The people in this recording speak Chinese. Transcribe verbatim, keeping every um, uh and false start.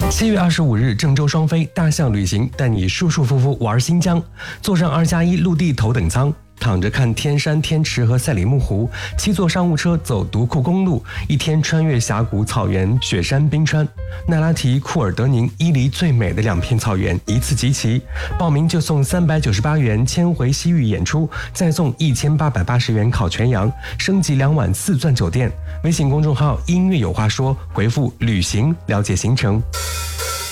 七月二十五日，郑州双飞大象旅行带你舒舒服服玩新疆，坐上二加一陆地头等舱，躺着看天山、天池和赛里木湖，七座商务车走独库公路，一天穿越峡谷、草原、雪山、冰川，奈拉提、库尔德宁、伊犁最美的两片草原一次集齐。报名就送三百九十八元千回西域演出，再送一千八百八十元烤全羊，升级两晚四钻酒店。微信公众号音乐有话说，回复旅行了解行程。